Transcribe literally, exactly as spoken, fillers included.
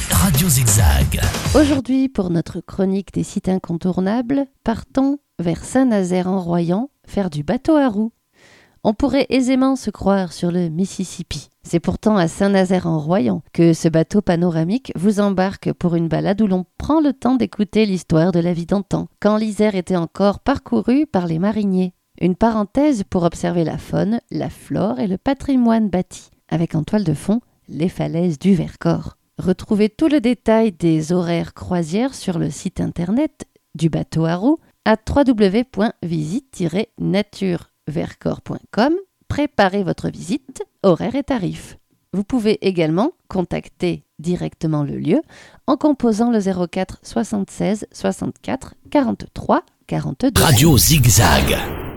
Radio Zigzag. Aujourd'hui, pour notre chronique des sites incontournables, partons vers Saint-Nazaire-en-Royan, faire du bateau à roues. On pourrait aisément se croire sur le Mississippi. C'est pourtant à Saint-Nazaire-en-Royan que ce bateau panoramique vous embarque pour une balade où l'on prend le temps d'écouter l'histoire de la vie d'antan, quand l'Isère était encore parcourue par les mariniers. Une parenthèse pour observer la faune, la flore et le patrimoine bâti, avec en toile de fond les falaises du Vercors. Retrouvez tout le détail des horaires croisières sur le site internet du bateau à roues à w w w point visite tiret nature vercors point com. Préparez votre visite, horaires et tarifs. Vous pouvez également contacter directement le lieu en composant le zéro quatre soixante-seize soixante-quatre quarante-trois quarante-deux. Radio Zigzag.